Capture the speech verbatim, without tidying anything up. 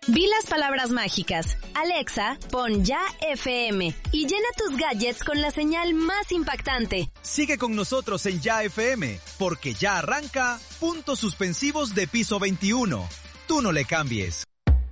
Di las palabras mágicas. Alexa, pon Ya F M y llena tus gadgets con la señal más impactante. Sigue con nosotros en Ya F M, porque ya arranca Puntos Suspensivos de Piso veintiuno. Tú no le cambies.